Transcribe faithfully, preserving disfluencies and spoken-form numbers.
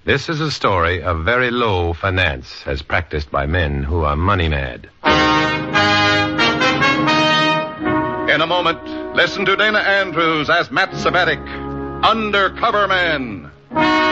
This is a story of very low finance as practiced by men who are money mad. In a moment, listen to Dana Andrews as Matt Sabatic, Undercover Man.